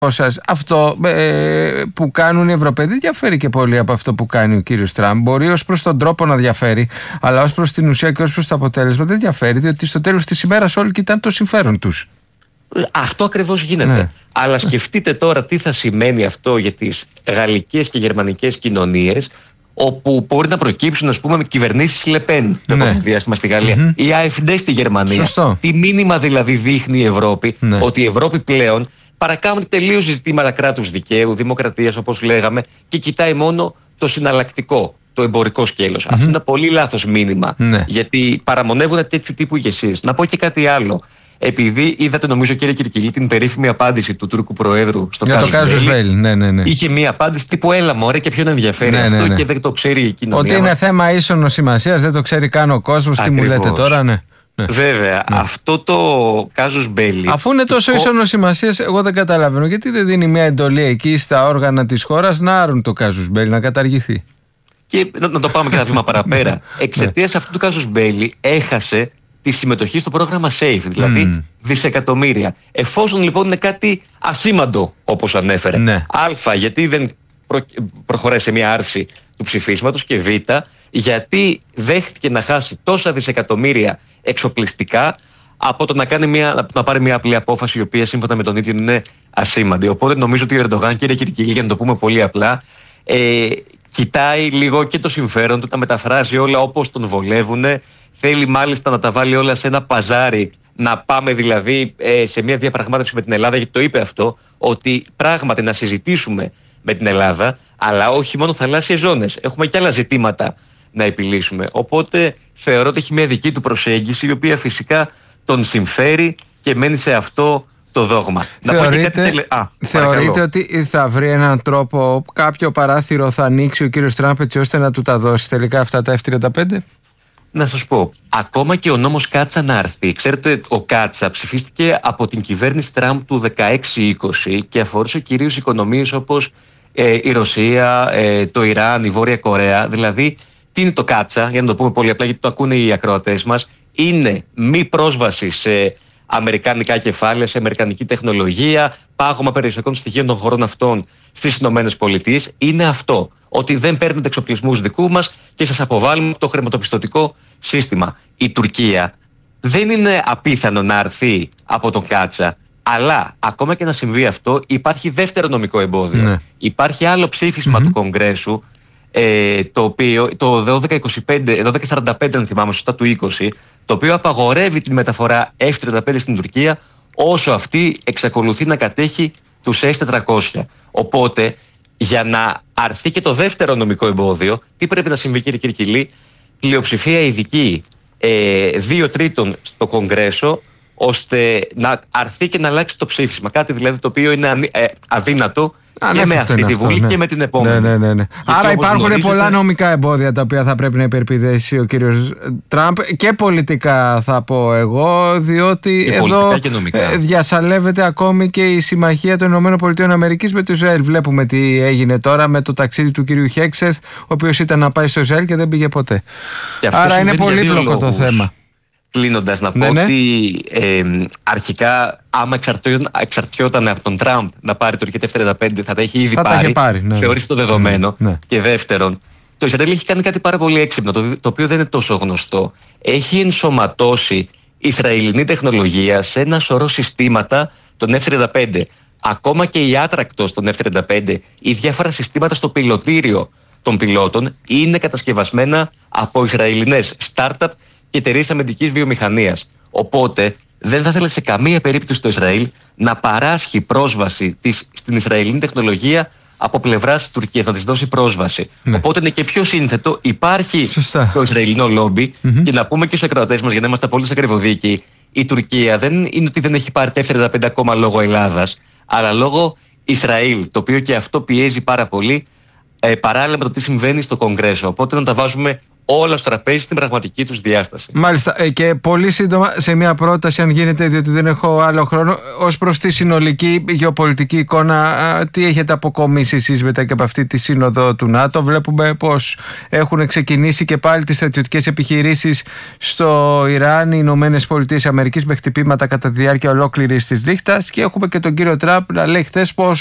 Αυτό που κάνουν οι Ευρωπαίοι δεν διαφέρει και πολύ από αυτό που κάνει ο κύριος Τραμπ. Μπορεί ως προς τον τρόπο να διαφέρει, αλλά ως προς την ουσία και ως προς το αποτέλεσμα δεν διαφέρει, διότι στο τέλος της ημέρας όλοι κοιτάνε το συμφέρον τους. Αυτό ακριβώς γίνεται. Ναι. Αλλά σκεφτείτε τώρα τι θα σημαίνει αυτό για τις γαλλικές και γερμανικές κοινωνίες, όπου μπορεί να προκύψουν, ας πούμε, κυβερνήσεις Λεπέν το επόμενο διάστημα στη Γαλλία, η AfD στη Γερμανία. Σωστό. Τι μήνυμα δηλαδή δείχνει η Ευρώπη, ότι η Ευρώπη πλέον παρακάμει τελείως ζητήματα κράτους δικαίου, δημοκρατίας όπως λέγαμε, και κοιτάει μόνο το συναλλακτικό, το εμπορικό σκέλος. Αυτό είναι ένα πολύ λάθος μήνυμα, γιατί παραμονεύουν τέτοιου τύπου ηγεσίες. Να πω και κάτι άλλο. Επειδή είδατε, νομίζω, κύριε Κυρκυλή, την περίφημη απάντηση του Τούρκου Προέδρου στο Κάζους Μπέλι. Ναι. Είχε μία απάντηση τύπου έλα μωρέ, και ποιον ενδιαφέρει αυτό και δεν το ξέρει η κοινωνία. Ότι είναι θέμα ίσονος σημασίας, δεν το ξέρει καν ο κόσμος. Τι μου λέτε τώρα, ναι. Βέβαια, αυτό το Κάζους Μπέλι. Αφού είναι τόσο ίσονος σημασίας, εγώ δεν καταλαβαίνω γιατί δεν δίνει μια εντολή εκεί στα όργανα της χώρας να άρουν το Κάζους Μπέλι, να καταργηθεί. Και να το πάμε και ένα βήμα παραπέρα. Εξαιτίας αυτού του Κάζους Μπέλι έχασε τη συμμετοχή στο πρόγραμμα SAFE, δηλαδή δισεκατομμύρια. Εφόσον λοιπόν είναι κάτι ασήμαντο, όπως ανέφερε. Α, γιατί δεν προχωράει σε μια άρση του ψηφίσματος, και Β, γιατί δέχτηκε να χάσει τόσα δισεκατομμύρια εξοπλιστικά από το να πάρει μια απλή απόφαση, η οποία σύμφωνα με τον ίδιο είναι ασήμαντη. Οπότε νομίζω ότι ο Ερντογάν, κύριε Κυρκυλή, για να το πούμε πολύ απλά, κοιτάει λίγο και το συμφέρον του, τα μεταφράζει όλα όπως τον βολεύουνε. Θέλει μάλιστα να τα βάλει όλα σε ένα παζάρι, να πάμε δηλαδή σε μια διαπραγμάτευση με την Ελλάδα, γιατί το είπε αυτό, ότι πράγματι να συζητήσουμε με την Ελλάδα, αλλά όχι μόνο θαλάσσιες ζώνες. Έχουμε και άλλα ζητήματα να επιλύσουμε. Οπότε θεωρώ ότι έχει μια δική του προσέγγιση, η οποία φυσικά τον συμφέρει και μένει σε αυτό το δόγμα. Θεωρείτε ότι θα βρει έναν τρόπο, κάποιο παράθυρο θα ανοίξει ο κύριος Τραμπ έτσι ώστε να του τα δώσει τελικά αυτά τα F-35? Να σας πω, ακόμα και ο νόμος Κάτσα να έρθει. Ξέρετε, ο Κάτσα ψηφίστηκε από την κυβέρνηση Τραμπ του 16-20 και αφορούσε κυρίως οικονομίες όπως η Ρωσία, το Ιράν, η Βόρεια Κορέα. Δηλαδή, τι είναι το Κάτσα, για να το πούμε πολύ απλά, γιατί το ακούνε οι ακροατές μας, είναι μη πρόσβαση σε αμερικανικά κεφάλαια, σε αμερικανική τεχνολογία, πάγωμα περιουσιακών στοιχείων των χωρών αυτών στις ΗΠΑ. Είναι αυτό. Ότι δεν παίρνετε εξοπλισμούς δικού μας και σας αποβάλλουμε το χρηματοπιστωτικό σύστημα. Η Τουρκία δεν είναι απίθανο να αρθεί από τον Κάτσα, αλλά ακόμα και να συμβεί αυτό, υπάρχει δεύτερο νομικό εμπόδιο. Υπάρχει άλλο ψήφισμα του Κογκρέσου, το οποίο, το 1245, αν θυμάμαι σωστά, του 20, το οποίο απαγορεύει τη μεταφορά F-35 στην Τουρκία όσο αυτή εξακολουθεί να κατέχει τους S-400. Οπότε, για να αρθεί και το δεύτερο νομικό εμπόδιο, τι πρέπει να συμβεί, κύριε Κυρκυλή? Πλειοψηφία ειδική 2/3 στο Κογκρέσο, ώστε να αρθεί και να αλλάξει το ψήφισμα. Κάτι δηλαδή το οποίο είναι αδύνατο και με αυτή τη Βουλή και με την επόμενη. Ναι. Άρα υπάρχουν πολλά νομικά εμπόδια τα οποία θα πρέπει να υπερπηδέσει ο κύριος Τραμπ, και πολιτικά θα πω εγώ, διότι και εδώ και διασαλεύεται ακόμη και η συμμαχία των ΗΠΑ με το Ισραήλ. Βλέπουμε τι έγινε τώρα με το ταξίδι του κύριου Χέξεθ, ο οποίος ήταν να πάει στο Ισραήλ και δεν πήγε ποτέ. Άρα είναι πολύπλοκο το θέμα. Κλείνοντας, να πω ότι αρχικά, άμα εξαρτιόταν από τον Τραμπ να πάρει το F-35, θα τα έχει ήδη πάρει. Θεωρείς το δεδομένο. Και δεύτερον, το Ισραήλ έχει κάνει κάτι πάρα πολύ έξυπνο, το οποίο δεν είναι τόσο γνωστό. Έχει ενσωματώσει Ισραηλινή τεχνολογία σε ένα σωρό συστήματα των F-35. Ακόμα και η άτρακτος των F-35, οι διάφορα συστήματα στο πιλωτήριο των πιλότων είναι κατασκευασμένα από Ισραηλινές startup και εταιρείες αμυντικής βιομηχανίας. Οπότε δεν θα ήθελε σε καμία περίπτωση το Ισραήλ να παράσχει πρόσβαση στην Ισραηλινή τεχνολογία από πλευράς Τουρκίας, να της δώσει πρόσβαση. Οπότε είναι και πιο σύνθετο. Υπάρχει το Ισραηλινό λόμπι, και να πούμε και στους ακροατές μας, για να είμαστε πολύ ακριβοδίκαιοι, η Τουρκία δεν είναι ότι δεν έχει πάρει τα F-35 ακόμα λόγω Ελλάδας, αλλά λόγω Ισραήλ, το οποίο και αυτό πιέζει πάρα πολύ, παράλληλα με το τι συμβαίνει στο Κογκρέσο. Οπότε να τα βάζουμε όλα στο τραπέζι στην πραγματική τους διάσταση. Μάλιστα. Και πολύ σύντομα σε μια πρόταση, αν γίνεται, διότι δεν έχω άλλο χρόνο, ως προς τη συνολική γεωπολιτική εικόνα, τι έχετε αποκομίσει εσείς μετά και από αυτή τη σύνοδο του ΝΑΤΟ? Βλέπουμε πως έχουν ξεκινήσει και πάλι τις στρατιωτικές επιχειρήσεις στο Ιράν, οι Ηνωμένες Πολιτείες Αμερικής, με χτυπήματα κατά τη διάρκεια ολόκληρης της νύχτας, και έχουμε και τον κύριο Τραμπ να λέει χθες πως